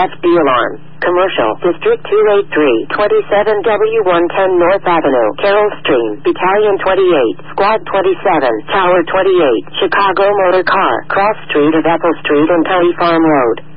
FD alarm. Commercial District 283, 27W110 North Avenue, Carroll Stream, Battalion 28, Squad 27, Tower 28, Chicago Motor Car, Cross Street of Apple Street and County Farm Road.